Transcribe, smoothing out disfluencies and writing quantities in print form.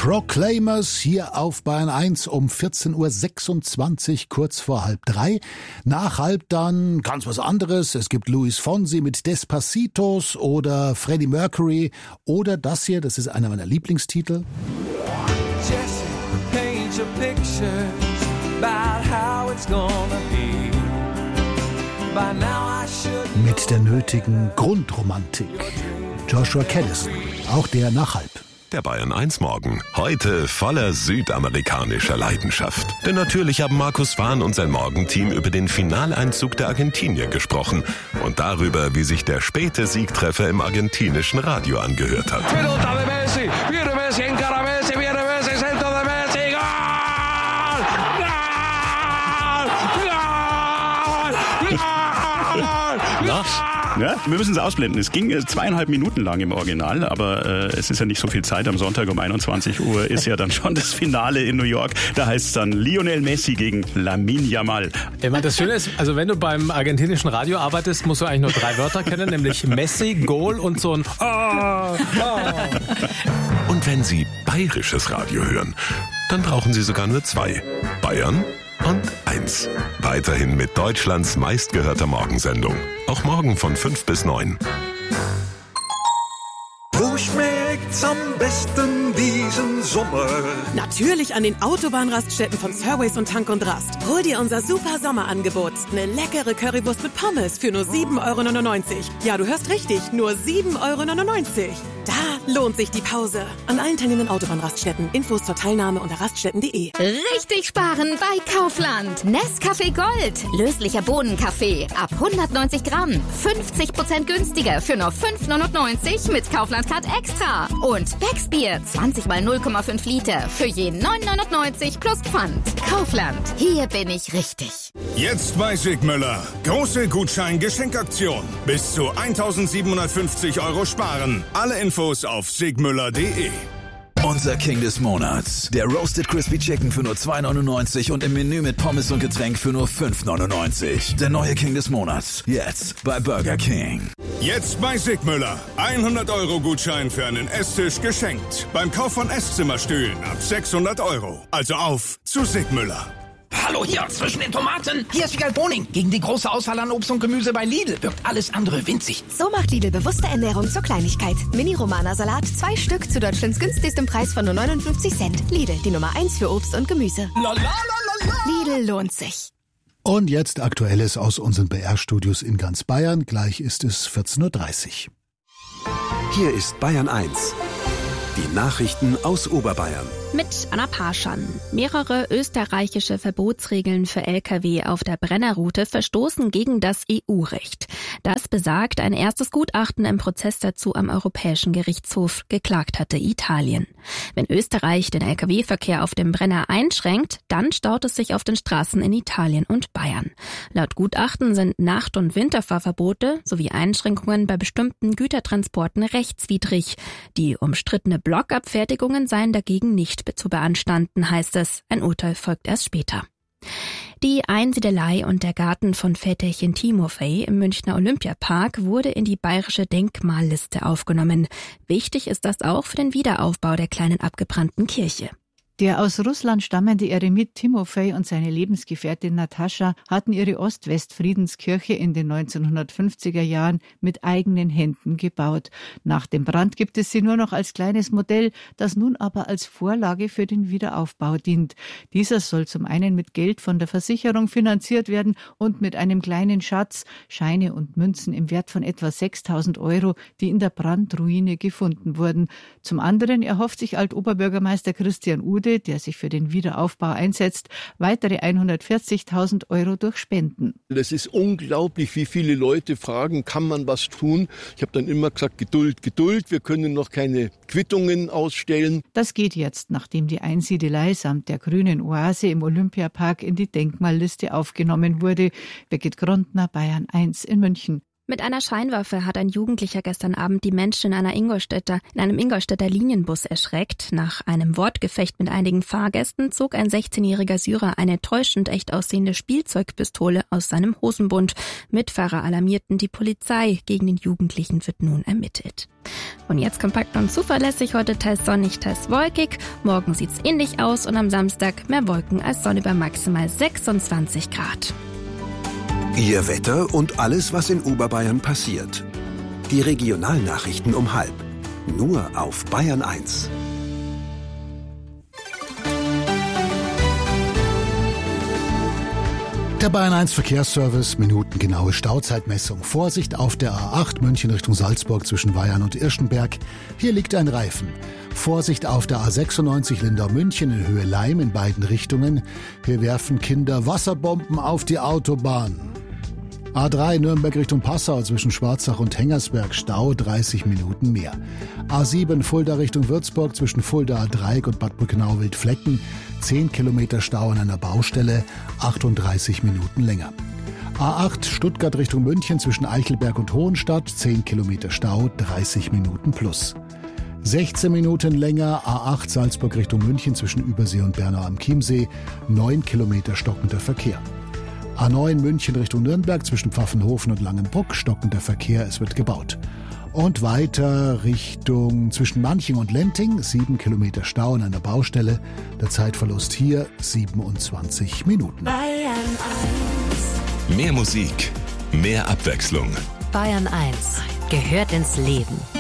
Proclaimers hier auf Bayern 1 um 14.26 Uhr, kurz vor 2:30. Nach halb dann ganz was anderes. Es gibt Luis Fonsi mit Despacitos oder Freddie Mercury oder das hier, das ist einer meiner Lieblingstitel. Jesse, paint your pictures about how it's gonna be. By now I should Mit der nötigen Grundromantik. Joshua Callison, auch der nach halb. Der Bayern 1 Morgen. Heute voller südamerikanischer Leidenschaft. Denn natürlich haben Markus Wahn und sein Morgenteam über den Finaleinzug der Argentinier gesprochen. Und darüber, wie sich der späte Siegtreffer im argentinischen Radio angehört hat. Pelota de Messi, viene Messi, encara Messi, viene Messi, centro de Messi, gol! Gol! Gol! Gol! Ja, wir müssen es ausblenden. Es ging 2,5 Minuten lang im Original, aber es ist ja nicht so viel Zeit. Am Sonntag um 21 Uhr ist ja dann schon das Finale in New York. Da heißt es dann Lionel Messi gegen Lamine Yamal. Ich meine, das Schöne ist, also wenn du beim argentinischen Radio arbeitest, musst du eigentlich nur 3 Wörter kennen, nämlich Messi, Goal und so ein Und wenn Sie bayerisches Radio hören, dann brauchen Sie sogar nur 2. Bayern und 1. Weiterhin mit Deutschlands meistgehörter Morgensendung. Auch morgen von 5 bis 9. Wo schmeckt's am besten diesen Sommer? Natürlich an den Autobahnraststätten von Surways und Tank und Rast. Hol dir unser super Sommerangebot. Eine leckere Currywurst mit Pommes für nur 7,99 €. Ja, du hörst richtig, nur 7,99 €. Da lohnt sich die Pause. An allen teilnehmenden Autobahnraststätten. Infos zur Teilnahme unter raststätten.de. Richtig sparen bei Kaufland. Nescafé Gold. Löslicher Bohnenkaffee. Ab 190 Gramm. 50% günstiger für nur 5,99 € mit Kaufland Card Extra. Und Becksbier. 20 mal 0,5 Liter. Für je 9,99 € plus Pfand. Kaufland. Hier bin ich richtig. Jetzt bei Sigmüller. Große Gutschein-Geschenkaktion. Bis zu 1.750 € sparen. Alle Infos auf sigmüller.de. Unser King des Monats. Der Roasted Crispy Chicken für nur 2,99 € und im Menü mit Pommes und Getränk für nur 5,99 €. Der neue King des Monats. Jetzt bei Burger King. Jetzt bei Sigmüller. 100 € Gutschein für einen Esstisch geschenkt. Beim Kauf von Esszimmerstühlen ab 600 €. Also auf zu Sigmüller. Hallo hier, zwischen den Tomaten. Hier ist Wiegald Boning. Gegen die große Auswahl an Obst und Gemüse bei Lidl wirkt alles andere winzig. So macht Lidl bewusste Ernährung zur Kleinigkeit. Mini-Romana-Salat, 2 Stück zu Deutschlands günstigstem Preis von nur 59 Cent. Lidl, die Nummer 1 für Obst und Gemüse. Lidl lohnt sich. Und jetzt Aktuelles aus unseren BR-Studios in ganz Bayern. Gleich ist es 14.30 Uhr. Hier ist Bayern 1. Die Nachrichten aus Oberbayern. Mit Anna Parschan. Mehrere österreichische Verbotsregeln für Lkw auf der Brennerroute verstoßen gegen das EU-Recht. Das besagt ein erstes Gutachten im Prozess dazu am Europäischen Gerichtshof. Geklagt hatte Italien. Wenn Österreich den Lkw-Verkehr auf dem Brenner einschränkt, dann staut es sich auf den Straßen in Italien und Bayern. Laut Gutachten sind Nacht- und Winterfahrverbote sowie Einschränkungen bei bestimmten Gütertransporten rechtswidrig. Die umstrittene Blockabfertigungen seien dagegen nicht zu beanstanden, heißt es. Ein Urteil folgt erst später. Die Einsiedelei und der Garten von Väterchen Timofey im Münchner Olympiapark wurde in die bayerische Denkmalliste aufgenommen. Wichtig ist das auch für den Wiederaufbau der kleinen abgebrannten Kirche. Der aus Russland stammende Eremit Timofey und seine Lebensgefährtin Natascha hatten ihre Ost-West-Friedenskirche in den 1950er Jahren mit eigenen Händen gebaut. Nach dem Brand gibt es sie nur noch als kleines Modell, das nun aber als Vorlage für den Wiederaufbau dient. Dieser soll zum einen mit Geld von der Versicherung finanziert werden und mit einem kleinen Schatz, Scheine und Münzen im Wert von etwa 6.000 €, die in der Brandruine gefunden wurden. Zum anderen erhofft sich Altoberbürgermeister Christian Ude, der sich für den Wiederaufbau einsetzt, weitere 140.000 € durch Spenden. Es ist unglaublich, wie viele Leute fragen, kann man was tun? Ich habe dann immer gesagt, Geduld, Geduld, wir können noch keine Quittungen ausstellen. Das geht jetzt, nachdem die Einsiedelei samt der grünen Oase im Olympiapark in die Denkmalliste aufgenommen wurde. Birgit Grundner, Bayern 1 in München. Mit einer Scheinwaffe hat ein Jugendlicher gestern Abend die Menschen in einem Ingolstädter Linienbus erschreckt. Nach einem Wortgefecht mit einigen Fahrgästen zog ein 16-jähriger Syrer eine täuschend echt aussehende Spielzeugpistole aus seinem Hosenbund. Mitfahrer alarmierten die Polizei. Gegen den Jugendlichen wird nun ermittelt. Und jetzt kompakt und zuverlässig, heute teils sonnig, teils wolkig. Morgen sieht's ähnlich aus und am Samstag mehr Wolken als Sonne bei maximal 26 Grad. Ihr Wetter und alles, was in Oberbayern passiert. Die Regionalnachrichten um 12:30. Nur auf Bayern 1. Der Bayern 1 Verkehrsservice, minutengenaue Stauzeitmessung. Vorsicht auf der A8 München Richtung Salzburg zwischen Weyarn und Irschenberg. Hier liegt ein Reifen. Vorsicht auf der A96 Lindau-München in Höhe Leim in beiden Richtungen. Hier werfen Kinder Wasserbomben auf die Autobahn. A3 Nürnberg Richtung Passau zwischen Schwarzach und Hengersberg, Stau 30 Minuten mehr. A7 Fulda Richtung Würzburg zwischen Fulda Dreieck und Bad Brückenau-Wildflecken, 10 Kilometer Stau an einer Baustelle, 38 Minuten länger. A8 Stuttgart Richtung München zwischen Eichelberg und Hohenstadt, 10 Kilometer Stau, 30 Minuten plus. 16 Minuten länger A8 Salzburg Richtung München zwischen Übersee und Bernau am Chiemsee, 9 Kilometer stockender Verkehr. A9 München Richtung Nürnberg zwischen Pfaffenhofen und Langenbruck, stockender Verkehr, es wird gebaut. Und weiter Richtung zwischen Manching und Lenting, 7 Kilometer Stau an einer Baustelle, der Zeitverlust hier 27 Minuten. Bayern 1. Mehr Musik, mehr Abwechslung. Bayern 1 gehört ins Leben.